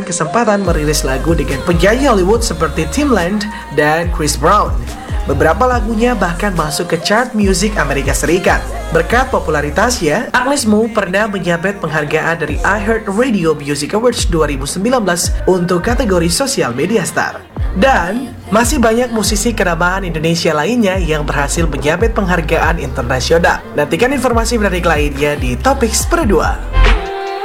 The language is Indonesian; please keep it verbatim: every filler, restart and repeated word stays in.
kesempatan merilis lagu dengan penyanyi Hollywood seperti Timbaland dan Chris Brown. Beberapa lagunya bahkan masuk ke chart musik Amerika Serikat. Berkat popularitasnya, Agnes Mo pernah menyabet penghargaan dari iHeartRadio Music Awards dua ribu sembilan belas untuk kategori Social Media Star. Dan masih banyak musisi kenamaan Indonesia lainnya yang berhasil menyabet penghargaan internasional. Nantikan informasi menarik lainnya di Topik Per dua.